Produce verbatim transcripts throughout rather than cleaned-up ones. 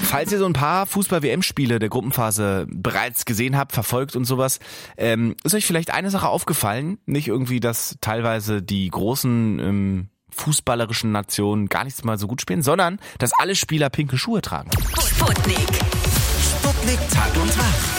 Falls ihr so ein paar Fußball-W M-Spiele der Gruppenphase bereits gesehen habt, verfolgt und sowas, ähm, ist euch vielleicht eine Sache aufgefallen? Nicht irgendwie, dass teilweise die großen ähm, fußballerischen Nationen gar nichts mal so gut spielen, sondern dass alle Spieler pinke Schuhe tragen. Sputnik. Sputnik Tag und Tag.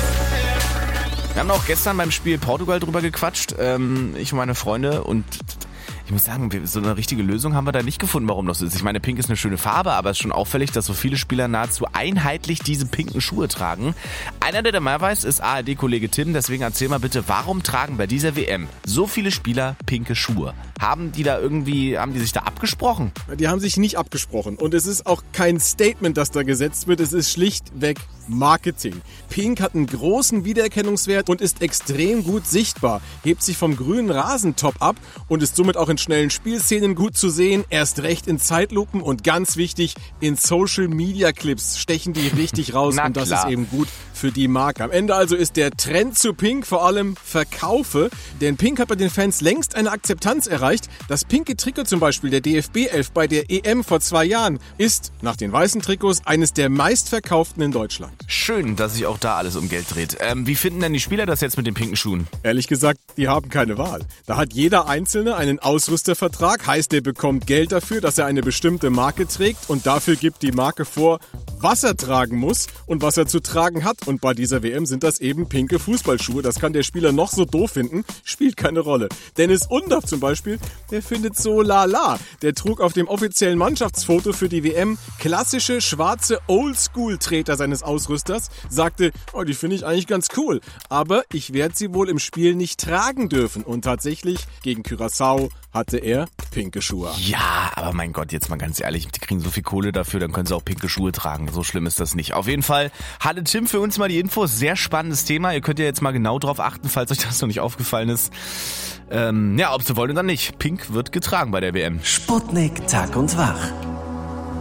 Wir haben auch gestern beim Spiel Portugal drüber gequatscht, ähm, ich und meine Freunde, und ich muss sagen, so eine richtige Lösung haben wir da nicht gefunden, warum das so ist. Ich meine, pink ist eine schöne Farbe, aber es ist schon auffällig, dass so viele Spieler nahezu einheitlich diese pinken Schuhe tragen. Einer, der da mehr weiß, ist A R D-Kollege Tim, deswegen erzähl mal bitte, warum tragen bei dieser W M so viele Spieler pinke Schuhe? Haben die da irgendwie, haben die sich da abgesprochen? Die haben sich nicht abgesprochen und es ist auch kein Statement, das da gesetzt wird, es ist schlichtweg Marketing. Pink hat einen großen Wiedererkennungswert und ist extrem gut sichtbar, hebt sich vom grünen Rasentop ab und ist somit auch in schnellen Spielszenen gut zu sehen, erst recht in Zeitlupen und ganz wichtig, in Social-Media-Clips stechen die richtig raus und das ist eben gut für die Marke. Am Ende also ist der Trend zu Pink vor allem Verkaufe, denn Pink hat bei den Fans längst eine Akzeptanz erreicht. Das pinke Trikot zum Beispiel der D F B elf bei der E M vor zwei Jahren ist nach den weißen Trikots eines der meistverkauften in Deutschland. Schön, dass sich auch da alles um Geld dreht. Ähm, wie finden denn die Spieler das jetzt mit den pinken Schuhen? Ehrlich gesagt, die haben keine Wahl. Da hat jeder Einzelne einen Ausrüstervertrag, heißt, er bekommt Geld dafür, dass er eine bestimmte Marke trägt und dafür gibt die Marke vor, was er tragen muss und was er zu tragen hat. Und bei dieser W M sind das eben pinke Fußballschuhe. Das kann der Spieler noch so doof finden, spielt keine Rolle. Dennis Undaff zum Beispiel, der findet so lala. Der trug auf dem offiziellen Mannschaftsfoto für die W M klassische schwarze Oldschool-Treter seines Ausrüsters, sagte, oh, die finde ich eigentlich ganz cool, aber ich werde sie wohl im Spiel nicht tragen dürfen. Und tatsächlich, gegen Curaçao hatte er pinke Schuhe. Ja, aber mein Gott, jetzt mal ganz ehrlich, die kriegen so viel Kohle dafür, dann können sie auch pinke Schuhe tragen. So schlimm ist das nicht. Auf jeden Fall hatte Tim für uns mal die Infos. Sehr spannendes Thema. Ihr könnt ja jetzt mal genau drauf achten, falls euch das noch nicht aufgefallen ist. Ähm, ja, ob sie wollen oder nicht. Pink wird getragen bei der W M. Sputnik Tag und Wach.